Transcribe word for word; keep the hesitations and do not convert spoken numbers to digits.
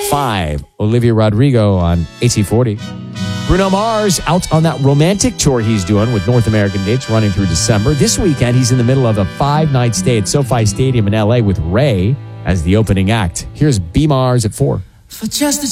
five, Olivia Rodrigo on A C forty. Bruno Mars out on that romantic tour he's doing with North American dates running through December. This weekend, he's in the middle of a five-night stay at SoFi Stadium in L A with Ray as the opening act. Here's B. Mars at four. For just a